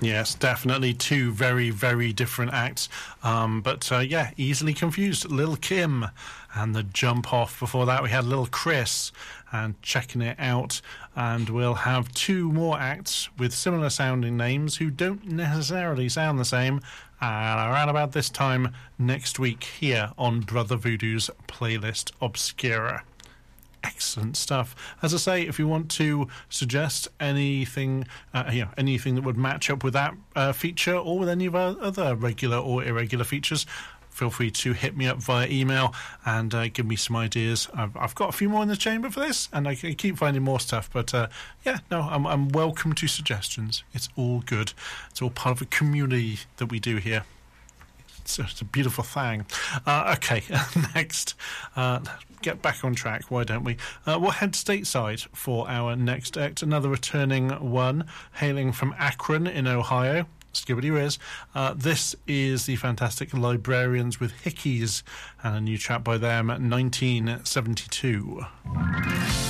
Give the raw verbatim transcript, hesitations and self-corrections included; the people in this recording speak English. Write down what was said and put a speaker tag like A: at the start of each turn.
A: Yes, definitely two very, very different acts. Um, but uh, yeah, easily confused. Lil' Kim and the Jump Off. Before that, we had Lil' Chris and Checking It Out. And we'll have two more acts with similar sounding names who don't necessarily sound the same. And around about this time next week here on Brother Voodoo's Playlist Obscura. Excellent stuff. As I say, if you want to suggest anything, uh, you know, anything that would match up with that uh, feature or with any of our other regular or irregular features, feel free to hit me up via email and uh, give me some ideas. I've, I've got a few more in the chamber for this, and I can keep finding more stuff. But uh, yeah, no, I'm, I'm welcome to suggestions. It's all good. It's all part of a community that we do here. It's a, it's a beautiful thing. Uh, okay, next. Uh, get back on track, why don't we? Uh, we'll head stateside for our next act. Another returning one, hailing from Akron in Ohio. Skibbity whiz. Uh, this is the fantastic Librarians with Hickeys, and a new track by them, nineteen seventy-two.